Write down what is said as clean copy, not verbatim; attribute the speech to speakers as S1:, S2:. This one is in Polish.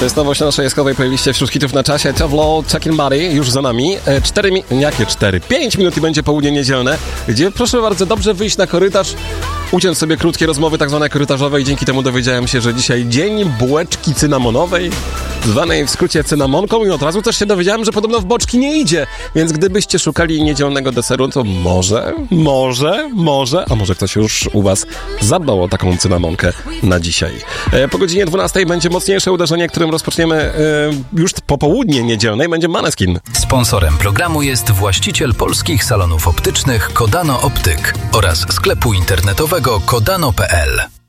S1: To jest nowość na naszej jaskowej playliście wśród hitów na czasie. Tovlo, Check-in Body już za nami. 5 minut i będzie południe niedzielne, gdzie proszę bardzo dobrze wyjść na korytarz, uciąć sobie krótkie rozmowy tak zwane korytarzowe i dzięki temu dowiedziałem się, że dzisiaj dzień bułeczki cynamonowej, zwanej w skrócie cynamonką, i od razu też się dowiedziałem, że podobno w boczki nie idzie, więc gdybyście szukali niedzielnego deseru, to może, a może ktoś już u was zadbał o taką cynamonkę na dzisiaj. Po godzinie 12 będzie mocniejsze uderzenie, którym rozpoczniemy już po południe niedzielnej, będzie Måneskin.
S2: Sponsorem programu jest właściciel polskich salonów optycznych Kodano Optyk oraz sklepu internetowego kodano.pl.